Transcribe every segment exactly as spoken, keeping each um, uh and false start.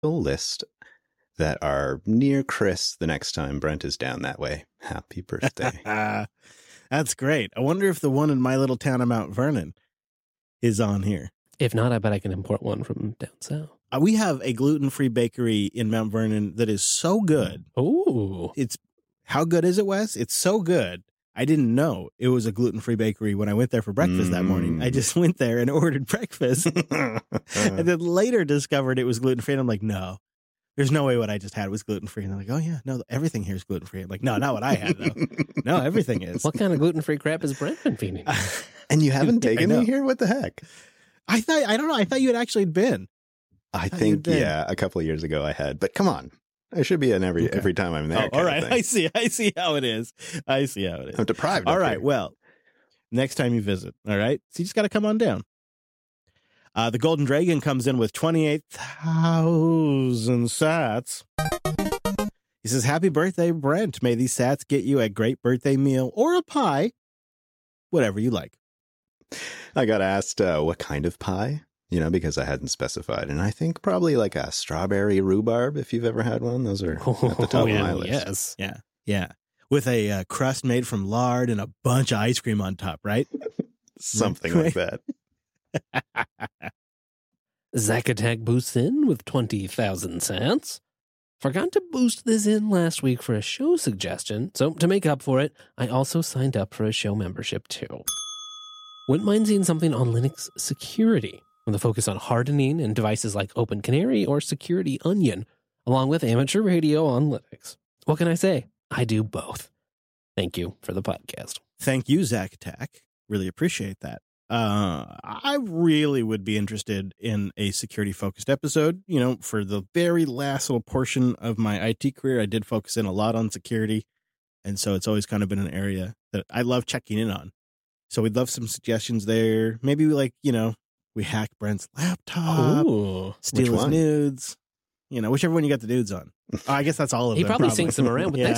list that are near Chris the next time Brent is down that way. Happy birthday. That's great. I wonder if the one in my little town of Mount Vernon is on here. If not, I bet I can import one from down south. Uh, we have a gluten-free bakery in Mount Vernon that is so good. Oh. It's how good is it, Wes? It's so good. I didn't know it was a gluten-free bakery when I went there for breakfast mm. that morning. I just went there and ordered breakfast and then later discovered it was gluten-free. And I'm like, no, there's no way what I just had was gluten-free. And they're like, oh, yeah, no, everything here is gluten-free. I'm like, no, not what I had, though. No, everything is. What kind of gluten-free crap has Brent been feeding? And you haven't taken me here? What the heck? I thought, I don't know. I thought you had actually been. I, I think, yeah, a couple of years ago I had. But come on. I should be in every okay. every time I'm there. Oh, all right. I see. I see how it is. I see how it is. I'm deprived. All right. Here. Well, next time you visit. All right. So you just got to come on down. Uh, the Golden Dragon comes in with twenty-eight thousand sats. He says, happy birthday, Brent. May these sats get you a great birthday meal or a pie, whatever you like. I got asked uh, what kind of pie. You know, because I hadn't specified. And I think probably like a strawberry rhubarb, if you've ever had one. Those are at the top oh, yeah, of my list. Yes. Yeah. Yeah. With a uh, crust made from lard and a bunch of ice cream on top, right? Something like that. Zack Attack boosts in with twenty thousand cents. Forgot to boost this in last week for a show suggestion. So to make up for it, I also signed up for a show membership too. Wouldn't mind seeing something on Linux security, with a focus on hardening in devices like Open Canary or Security Onion, along with amateur radio on Linux. What can I say? I do both. Thank you for the podcast. Thank you, Zack Attack. Really appreciate that. Uh, I really would be interested in a security-focused episode. You know, for the very last little portion of my I T career, I did focus in a lot on security, and so it's always kind of been an area that I love checking in on. So we'd love some suggestions there. Maybe like, you know, we hack Brent's laptop, Ooh, steal his nudes, you know, whichever one you got the nudes on. Oh, I guess that's all of he them. He probably syncs them around with yeah,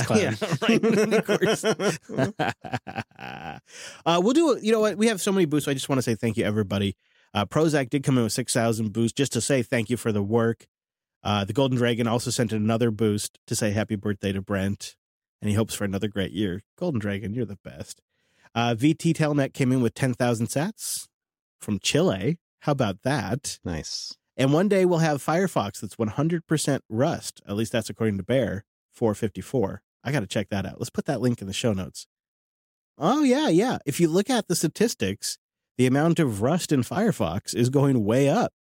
Nextcloud. Yeah, right. Of course. uh, we'll do, you know what? We have so many boosts. I just want to say thank you, everybody. Uh, Prozac did come in with six thousand boosts just to say thank you for the work. Uh, the Golden Dragon also sent another boost to say happy birthday to Brent, and he hopes for another great year. Golden Dragon, you're the best. Uh, V T Telnet came in with ten thousand sats from Chile. How about that? Nice. And one day we'll have Firefox that's one hundred percent Rust. At least that's according to Bear, four fifty-four. I got to check that out. Let's put that link in the show notes. Oh, yeah, yeah. If you look at the statistics, the amount of Rust in Firefox is going way up.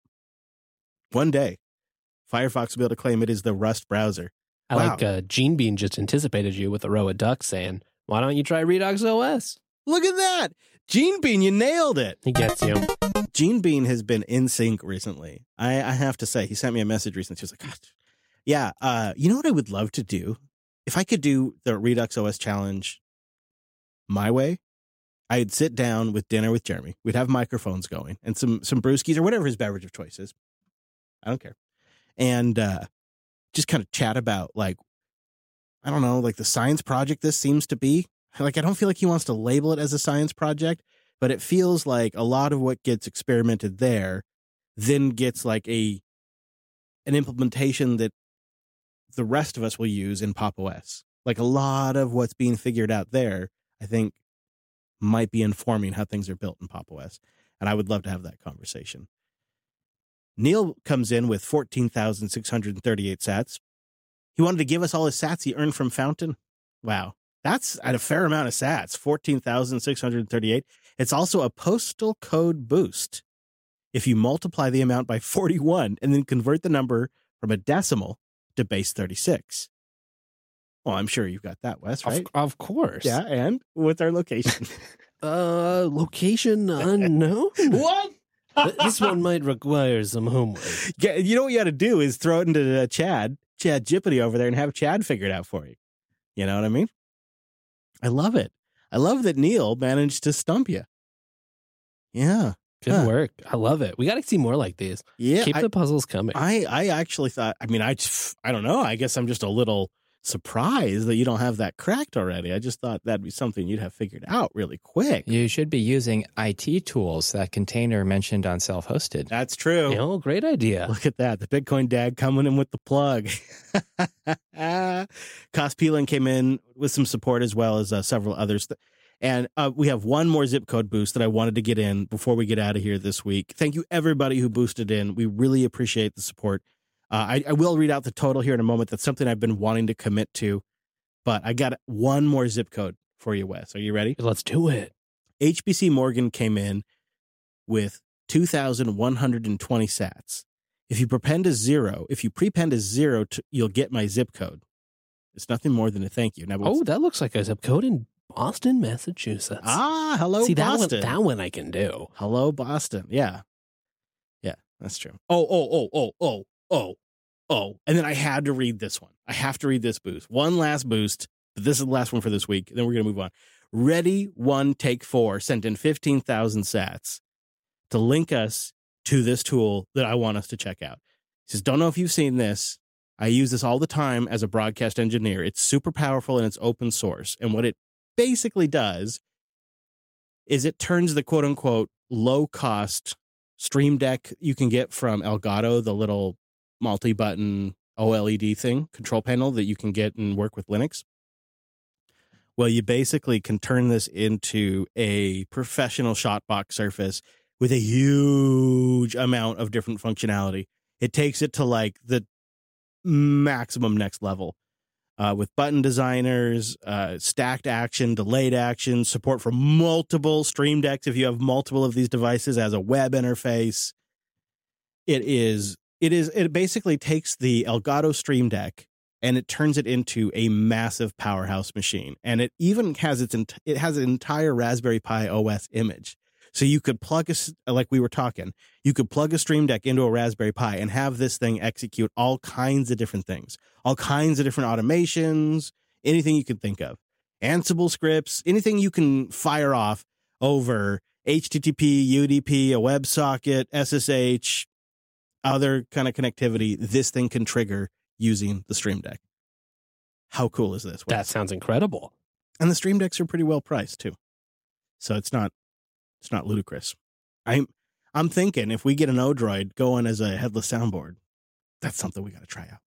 One day, Firefox will be able to claim it is the Rust browser. I wow. like uh, Gene Bean just anticipated you with a row of ducks saying, why don't you try Redux O S? Look at that. Gene Bean, you nailed it. He gets you. Gene Bean has been in sync recently. I, I have to say, he sent me a message recently. He was like, gosh, yeah, uh, you know what I would love to do? If I could do the Redux O S challenge my way, I'd sit down with dinner with Jeremy. We'd have microphones going and some some brewskis or whatever his beverage of choice is. I don't care. And uh, just kind of chat about, like, I don't know, like the science project this seems to be. Like, I don't feel like he wants to label it as a science project, but it feels like a lot of what gets experimented there then gets like a an implementation that the rest of us will use in Pop! O S. Like a lot of what's being figured out there, I think, might be informing how things are built in Pop! O S. And I would love to have that conversation. Neil comes in with fourteen thousand six hundred thirty-eight sats. He wanted to give us all his sats he earned from Fountain. Wow. That's at a fair amount of sats, fourteen thousand six hundred thirty-eight. It's also a postal code boost. If you multiply the amount by forty-one and then convert the number from a decimal to base thirty-six. Well, I'm sure you've got that, Wes, right? Of, of course. Yeah, and what's our location? uh, location unknown? What? This one might require some homework. Yeah, you know what you got to do is throw it into uh, Chad, Chad Jippity over there and have Chad figure it out for you. You know what I mean? I love it. I love that Neil managed to stump you. Yeah. Good huh. work. I love it. We got to see more like these. Yeah. Keep I, the puzzles coming. I, I actually thought, I mean, I, just, I don't know. I guess I'm just a little surprised that you don't have that cracked already. I just thought that'd be something you'd have figured out really quick. You should be using I T tools, that container mentioned on Self-Hosted. That's true. Oh, great idea. Look at that. The Bitcoin dad coming in with the plug. Cospelin came in with some support as well as uh, several others. And uh, we have one more zip code boost that I wanted to get in before we get out of here this week. Thank you, everybody who boosted in. We really appreciate the support. Uh, I, I will read out the total here in a moment. That's something I've been wanting to commit to. But I got one more zip code for you, Wes. Are you ready? Let's do it. H B C Morgan came in with two thousand one hundred twenty sats. If you prepend as zero, if you prepend as zero, to, you'll get my zip code. It's nothing more than a thank you. Now, Oh, that looks like a zip code in Boston, Massachusetts. Ah, hello, See, Boston. that one, that one I can do. Hello, Boston. Yeah. Yeah, that's true. Oh, oh, oh, oh, oh, oh, oh. And then I had to read this one. I have to read this boost. One last boost, but this is the last one for this week. Then we're going to move on. Ready One Take Four sent in fifteen thousand sats to link us to this tool that I want us to check out. He says, don't know if you've seen this. I use this all the time as a broadcast engineer. It's super powerful and it's open source. And what it basically does is it turns the quote unquote low cost Stream Deck you can get from Elgato, the little multi button OLED thing, control panel that you can get and work with Linux. Well, you basically can turn this into a professional shotbox surface with a huge amount of different functionality. It takes it to like the maximum next level. Uh, with button designers, uh, stacked action, delayed action, support for multiple Stream Decks if you have multiple of these devices as a web interface. It is, it is, it basically takes the Elgato Stream Deck and it turns it into a massive powerhouse machine. And it even has its, it has an entire Raspberry Pi O S image. So you could plug a, like we were talking, you could plug a Stream Deck into a Raspberry Pi and have this thing execute all kinds of different things, all kinds of different automations, anything you could think of. Ansible scripts, anything you can fire off over H T T P, U D P, a WebSocket, S S H, other kind of connectivity, this thing can trigger using the Stream Deck. How cool is this? That sounds incredible. And the Stream Decks are pretty well priced too. So it's not It's not ludicrous. I'm I'm thinking if we get an Odroid going as a headless soundboard, that's something we got to try out.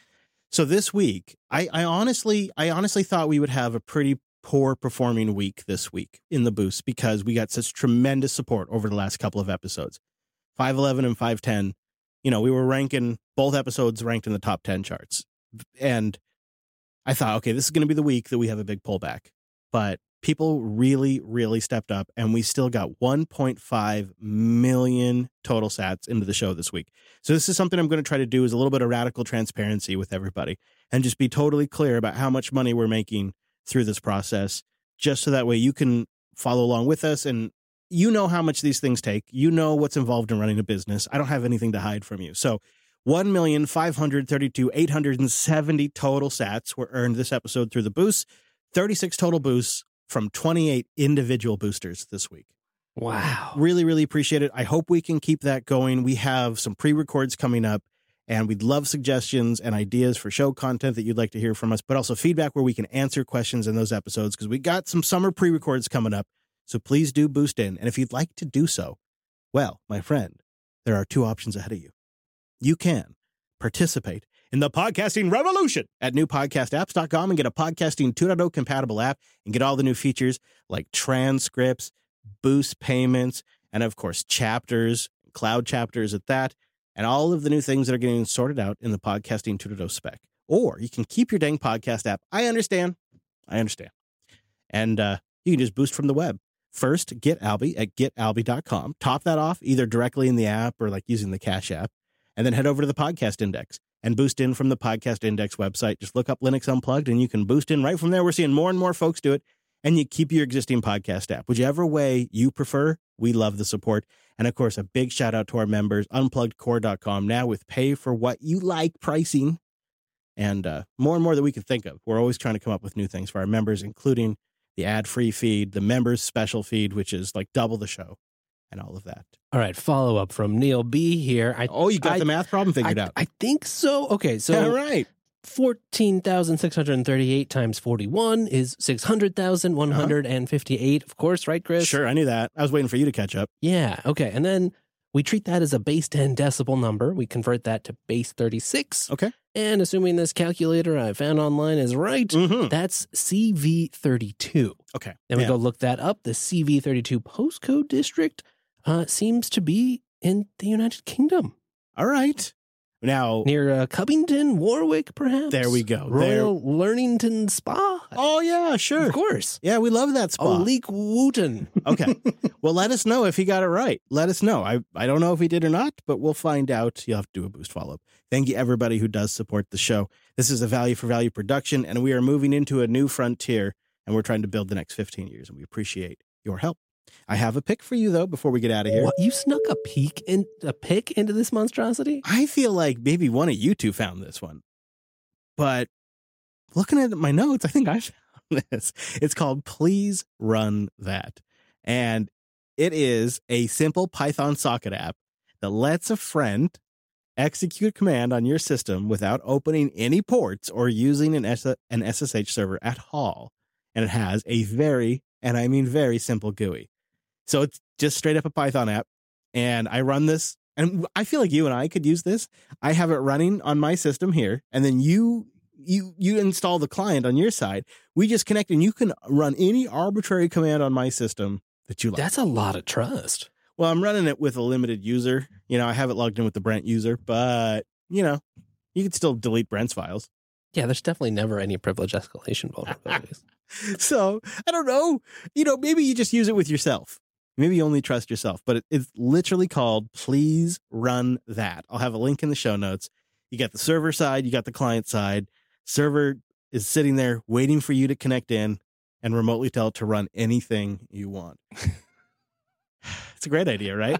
So this week, I, I honestly I honestly thought we would have a pretty poor performing week this week in the boost because we got such tremendous support over the last couple of episodes. five eleven and five ten, you know, we were ranking both episodes ranked in the top ten charts. And I thought, okay, this is going to be the week that we have a big pullback. But people really, really stepped up, and we still got one point five million total sats into the show this week. So this is something I'm going to try to do is a little bit of radical transparency with everybody and just be totally clear about how much money we're making through this process, just so that way you can follow along with us and you know how much these things take. You know what's involved in running a business. I don't have anything to hide from you. So one million five hundred thirty-two thousand eight hundred seventy total sats were earned this episode through the boosts, thirty-six total boosts from twenty-eight individual boosters this week. Wow. Really, really appreciate it. I hope we can keep that going. We have some pre-records coming up, and we'd love suggestions and ideas for show content that you'd like to hear from us, but also feedback where we can answer questions in those episodes because we got some summer pre-records coming up. So please do boost in. And if you'd like to do so, well, my friend, there are two options ahead of you. You can participate in the podcasting revolution at new podcast apps dot com and get a podcasting two point oh compatible app and get all the new features like transcripts, boost payments, and of course, chapters, cloud chapters at that, and all of the new things that are getting sorted out in the podcasting two point oh spec. Or you can keep your dang podcast app. I understand. I understand. And uh, you can just boost from the web. First, get Alby at get alby dot com. Top that off either directly in the app or like using the Cash app. And then head over to the Podcast Index and boost in from the Podcast Index website. Just look up Linux Unplugged and you can boost in right from there. We're seeing more and more folks do it. And you keep your existing podcast app. Whichever way you prefer, we love the support. And of course, a big shout out to our members, unplugged core dot com, now with pay for what you like pricing. And uh, more and more that we can think of. We're always trying to come up with new things for our members, including the ad-free feed, the members special feed, which is like double the show, and all of that. All right, follow up from Neil B here. I, Oh, you got I, the math problem figured I, out. I think so. Okay, so all right. fourteen thousand six hundred thirty-eight times forty-one is six hundred thousand one hundred fifty-eight. Of course, right, Chris? Sure, I knew that. I was waiting for you to catch up. Yeah, okay. And then we treat that as a base ten decibel number. We convert that to base thirty-six. Okay. And assuming this calculator I found online is right, Mm-hmm. that's C V thirty-two. Okay. Then we Yeah. go look that up. The C V thirty-two postcode district uh, seems to be in the United Kingdom. All right. Now, Near uh, Covington, Warwick, perhaps? There we go. Royal Learnington Spa? oh, yeah, sure. Of course. Yeah, we love that spa. Olik Wooten. Okay. Well, let us know if he got it right. Let us know. I, I don't know if he did or not, but we'll find out. You'll have to do a boost follow-up. Thank you, everybody who does support the show. This is a value for value production, and we are moving into a new frontier, and we're trying to build the next fifteen years, and we appreciate your help. I have a pick for you, though, before we get out of here. What, you snuck a peek in a pick into this monstrosity? I feel like maybe one of you two found this one. But looking at my notes, I think I found this. It's called Please Run That. And it is a simple Python socket app that lets a friend execute a command on your system without opening any ports or using an, S- an S S H server at all. And it has a very, and I mean very simple G U I. So it's just straight up a Python app. And I run this, and I feel like you and I could use this. I have it running on my system here, and then you you you install the client on your side. We just connect, and you can run any arbitrary command on my system that you like. That's a lot of trust. Well, I'm running it with a limited user. You know, I have it logged in with the Brent user, but, you know, you can still delete Brent's files. Yeah, there's definitely never any privilege escalation vulnerabilities. So, I don't know. You know, maybe you just use it with yourself. Maybe you only trust yourself, but it, it's literally called Please Run That. I'll have a link in the show notes. You got the server side, you got the client side. Server is sitting there waiting for you to connect in and remotely tell it to run anything you want. It's a great idea, right?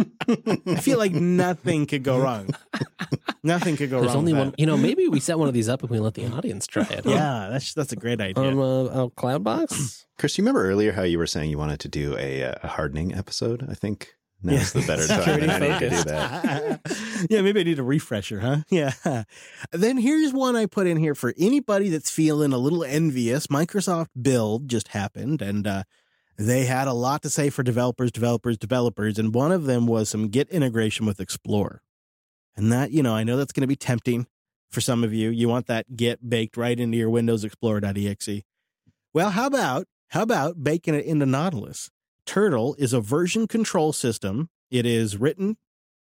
I feel like nothing could go wrong. Nothing could go There's wrong. only with one. that. You know, maybe we set one of these up and we let the audience try it. Yeah, that's that's a great idea. Um, uh, uh, Cloudbox? Chris, you remember earlier how you were saying you wanted to do a, a hardening episode? I think now's Yeah. the better time Security than any to do focused. that. Yeah, maybe I need a refresher, huh? Yeah. Then here's one I put in here for anybody that's feeling a little envious. Microsoft Build just happened, and uh, they had a lot to say for developers, developers, developers, and one of them was some Git integration with Explorer. And that, you know, I know that's going to be tempting for some of you. You want that Git baked right into your Windows Explorer.exe. Well, how about, how about baking it into Nautilus? Turtle is a version control system. It is written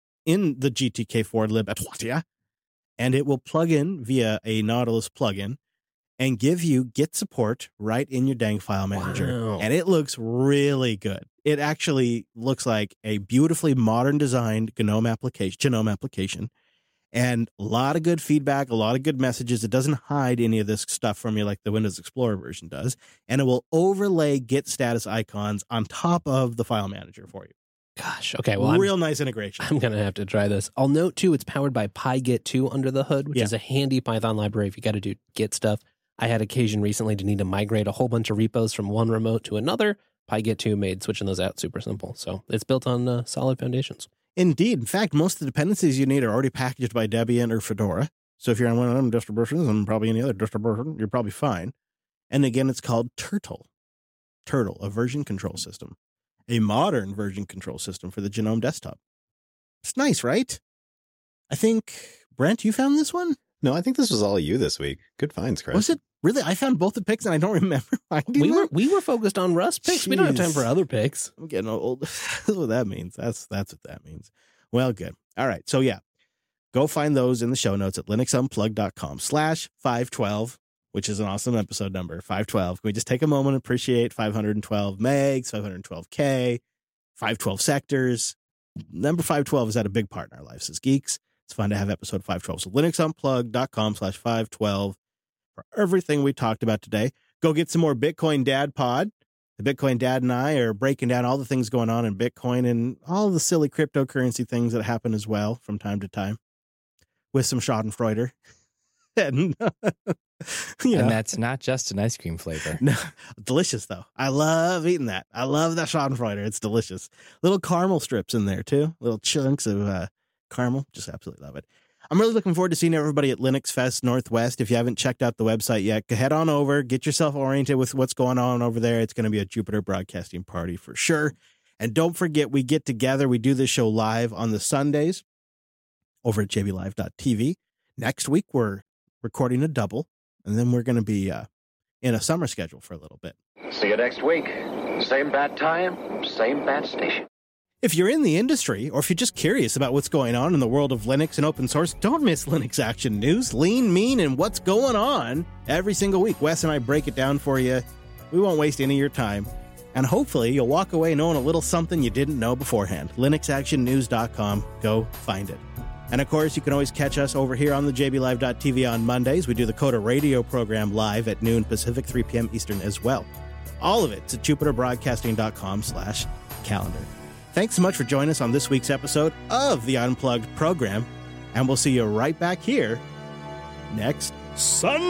in the G T K four libatoria, and it will plug in via a Nautilus plugin and give you Git support right in your dang file manager. Wow. And it looks really good. It actually looks like a beautifully modern designed GNOME application, GNOME application, and a lot of good feedback, a lot of good messages. It doesn't hide any of this stuff from you like the Windows Explorer version does. And it will overlay Git status icons on top of the file manager for you. Gosh. Okay. Well, I'm, Real nice integration. I'm going to have to try this. I'll note, too, it's powered by PyGit two under the hood, which Yeah. is a handy Python library if you got to do Git stuff. I had occasion recently to need to migrate a whole bunch of repos from one remote to another. PyGit two made switching those out super simple. So it's built on uh, solid foundations. Indeed. In fact, most of the dependencies you need are already packaged by Debian or Fedora. So if you're on one of them distributions and probably any other distribution, you're probably fine. And again, it's called Turtle. Turtle, a version control system. A modern version control system for the GNOME desktop. It's nice, right? I think, Brent, you found this one? No, I think this was all you this week. Good finds, Chris. Was it? Really? I found both the picks and I don't remember finding We them. were we were focused on Rust picks. We don't have time Jeez. for other picks. I'm getting old. That's what that means. That's that's what that means. Well, good. All right. So yeah, go find those in the show notes at linuxunplugged.com slash 512, which is an awesome episode number, five twelve. Can we just take a moment and appreciate five hundred twelve megs, five hundred twelve K, five twelve sectors. Number five twelve has had a big part in our lives as geeks. It's fun to have episode five twelve. So linuxunplugged.com slash 512 for everything we talked about today. Go get some more Bitcoin Dad Pod. The Bitcoin Dad and I are breaking down all the things going on in Bitcoin and all the silly cryptocurrency things that happen as well from time to time with some Schadenfreude. and, you know, And that's not just an ice cream flavor. no, delicious, though. I love eating that. I love that Schadenfreude. It's delicious. Little caramel strips in there, too. Little chunks of uh, caramel. Just absolutely love it. I'm really looking forward to seeing everybody at Linux Fest Northwest. If you haven't checked out the website yet, go head on over, get yourself oriented with what's going on over there. It's going to be a Jupiter Broadcasting party for sure. And don't forget, we get together. We do this show live on the Sundays over at j b live dot t v. Next week, we're recording a double, and then we're going to be uh, in a summer schedule for a little bit. See you next week. Same bat time, same bat station. If you're in the industry, or if you're just curious about what's going on in the world of Linux and open source, don't miss Linux Action News, Lean, Mean, and what's going on every single week. Wes and I break it down for you. We won't waste any of your time. And hopefully you'll walk away knowing a little something you didn't know beforehand. linux action news dot com. Go find it. And of course, you can always catch us over here on the j b live dot t v on Mondays. We do the Coda Radio program live at noon Pacific, three p.m. Eastern as well. All of it's at jupiter broadcasting dot com slash calendar. Thanks so much for joining us on this week's episode of the Unplugged program, and we'll see you right back here next Sunday.